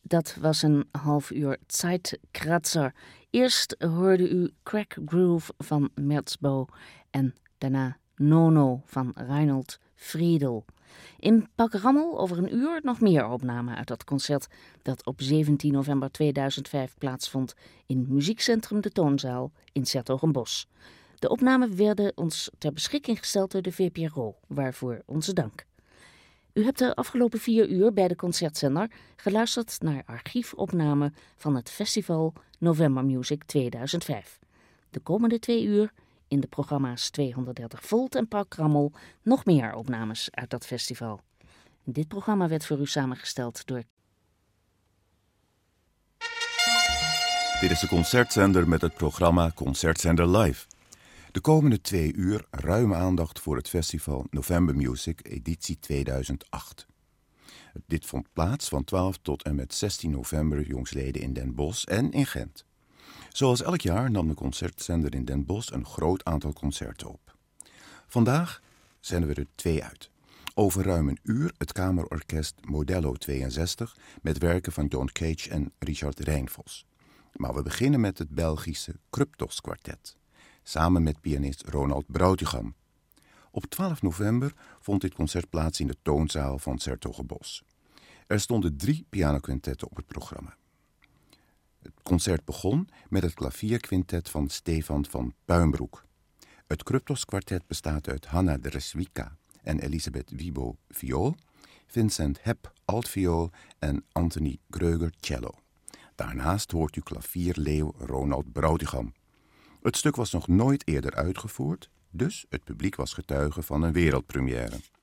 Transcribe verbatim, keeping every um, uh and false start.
Dat was een half uur Zeitkratzer. Eerst hoorde u Crack Groove van Merzbow en daarna Nono van Reinhold Friedel. In Pakrammel over een uur nog meer opnamen uit dat concert dat op zeventien november tweeduizend vijf plaatsvond in Muziekcentrum De Toonzaal in 's-Hertogenbosch. De opnamen werden ons ter beschikking gesteld door de V P R O, waarvoor onze dank. U hebt de afgelopen vier uur bij de Concertzender geluisterd naar archiefopnamen van het festival November Music tweeduizend vijf. De komende twee uur in de programma's tweehonderddertig volt en Pakrammel nog meer opnames uit dat festival. Dit programma werd voor u samengesteld door... Dit is de Concertzender met het programma Concertzender Live. De komende twee uur ruime aandacht voor het festival November Music editie tweeduizend acht. Dit vond plaats van twaalf tot en met zestien november jongsleden in Den Bosch en in Gent. Zoals elk jaar nam de Concertzender in Den Bosch een groot aantal concerten op. Vandaag zenden we er twee uit. Over ruim een uur het kamerorkest Modello tweeënzestig met werken van John Cage en Richard Rijnvos. Maar we beginnen met het Belgische Kruptos Kwartet, samen met pianist Ronald Brautigam. Op twaalf november vond dit concert plaats in de Toonzaal van 's-Hertogenbosch. Er stonden drie pianoquintetten op het programma. Het concert begon met het klavierquintet van Stefan van Puimbroek. Het Kruptos Kwartet bestaat uit Hanna Dreswika en Elisabeth Wibo viool, Vincent Hepp altviool en Anthony Greuger cello. Daarnaast hoort u klavierleeuw Ronald Brautigam. Het stuk was nog nooit eerder uitgevoerd, dus het publiek was getuige van een wereldpremière.